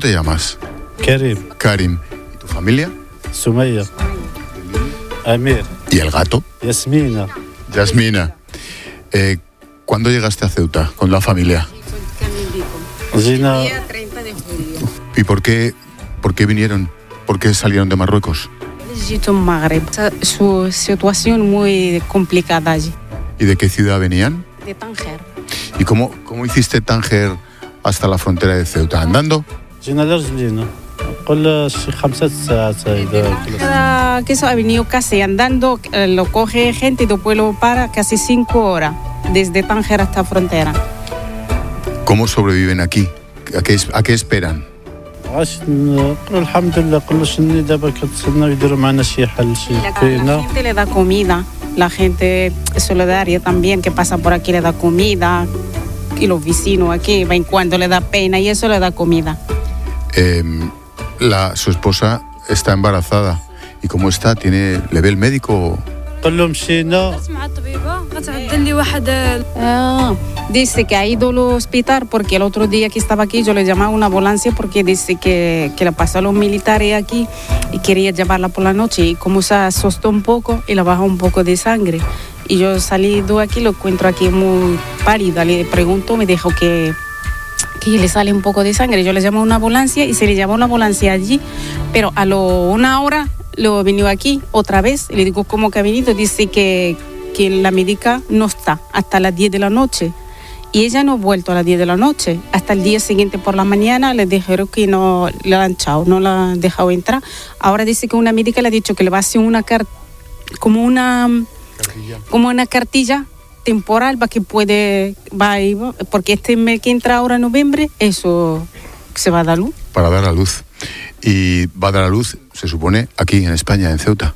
te llamas? Karim. Karim. ¿Y tu familia? Sumaya. Amir. ¿Y el gato? Yasmina. Yasmina. ¿Cuándo llegaste a Ceuta con la familia? Zina. Día 30 de julio. ¿Y por qué vinieron? ¿Por qué salieron de Marruecos? Legito Magreb. Su situación muy complicada allí. ¿Y de qué ciudad venían? De Tánger. ¿Y cómo hiciste Tánger hasta la frontera de Ceuta? ¿Andando? جينا لرجلينا قل شي 5 ساعات هيدا Que eso ha venido casi andando, lo coge gente y después lo para casi 5 horas desde Tánger hasta la frontera. ¿Cómo sobreviven aquí? ¿A qué esperan? عاش نقول الحمد لله كلش دابا كتسناو يديروا معنا شي حل شي La فينا gente le da comida, la gente solidaria también que pasa por aquí le da comida, y los vecinos aquí, va en cuando le da pena y eso le da comida. Su esposa está embarazada. ¿Y cómo está? ¿Le ve el médico? قول لهم مشينا مع الطبيبه غتعدل لي واحد Dice que ha ido al hospital porque el otro día que estaba aquí yo le llamaba a una ambulancia porque dice que le pasó a los militares aquí y quería llevarla por la noche y como se asustó un poco y le bajó un poco de sangre y yo salí de aquí, lo encuentro aquí muy pálida, le pregunto, me dijo que le sale un poco de sangre, yo le llamo a una ambulancia y se le llamó una ambulancia allí, pero a una hora lo venido aquí otra vez, y le digo cómo que ha venido, dice que la médica no está hasta las 10 de la noche. Y ella no ha vuelto a las 10 de la noche. Hasta el día siguiente por la mañana le dijeron que no le han echado, no la han dejado entrar. Ahora dice que una médica le ha dicho que le va a hacer como una cartilla temporal para que porque este mes que entra ahora en noviembre, eso se va a dar luz. Para dar a luz. Y va a dar a luz, se supone, aquí en España, en Ceuta.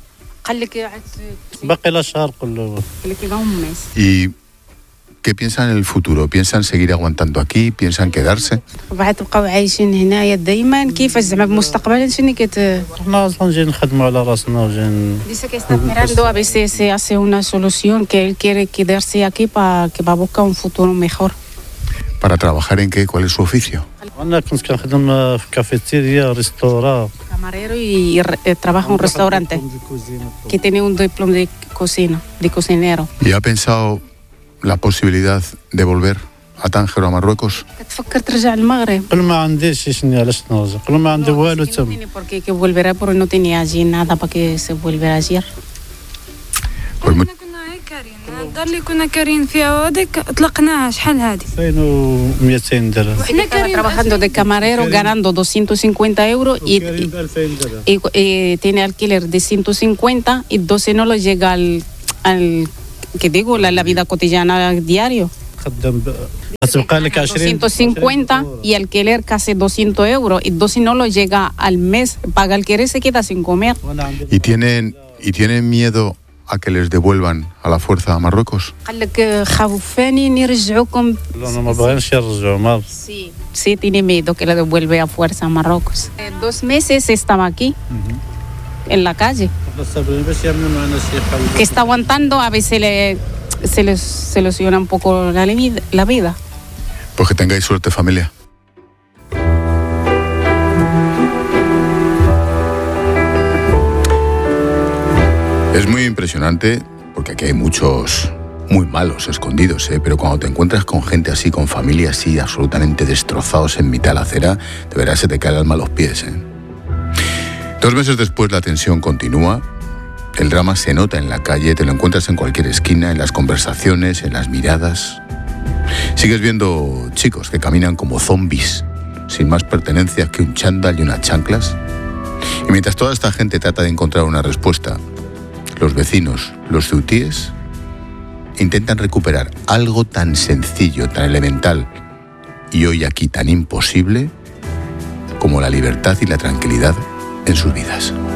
باقي لا شهر كله Le queda un mes. ¿Y qué piensan en el futuro? ¿Piensan seguir aguantando aquí? ¿Piensan quedarse? بعد تبقاو عايشين هنايا دائما كيفاش زعما بالمستقبل شنو حنا اصلا جايين نخدموا على راسنا وجايين Dice que está esperando a ver si se hace una solución, que él quiere quedarse aquí para que va a buscar un futuro mejor. ¿Para trabajar en qué? ¿Cuál es su oficio? انا كنت كنخدم في كافيتيريا ريستورا Camarero y trabaja en un restaurante que tiene un diploma de cocina, de cocinero. ¿Y ha pensado la posibilidad de volver a Tánger o a Marruecos? تفكر ترجع المغرب. قل ما عنديش شنو علاش نرجع قل ما عندي والو No تم tiene por qué que volverá porque no tenía allí nada para que se volviera ayer. Pues muy- كنا هيك كارين الدار اللي كنا كارين فيها هذيك طلقناها شحال هذه 2200 درهم Ella estaba trabajando de camarero ganando 250 euros y كريم ب 2000 درهم tiene alquiler de 150 y 12 no lo llega al que digo, la vida cotidiana diario. خدام غتبقى لك 20 250 y alquiler casi 200 euros y 12 no lo llega al mes, paga alquiler se queda sin comer. ¿Y tienen miedo a que les devuelvan a la fuerza a Marruecos? قال لك خوفاني نرجعوكم. لا انا ما بغينش يرجعوا ما Sí, tiene miedo que le devuelve a fuerza a Marruecos. 2 meses estaba aquí, en la calle, باش يعملوا معنا شي حل que está aguantando, a veces se les soluciona un poco la vida. Pues que tengáis suerte, familia. Es muy impresionante porque aquí hay muchos muy malos escondidos, pero cuando te encuentras con gente así, con familias así, absolutamente destrozados en mitad de la acera, de verdad se te cae el alma a los pies. 2 meses después la tensión continúa, el drama se nota en la calle, te lo encuentras en cualquier esquina, en las conversaciones, en las miradas. Sigues viendo chicos que caminan como zombies, sin más pertenencias que un chándal y unas chanclas. Y mientras toda esta gente trata de encontrar una respuesta, los vecinos, los ceutíes, intentan recuperar algo tan sencillo, tan elemental y hoy aquí tan imposible como la libertad y la tranquilidad en sus vidas.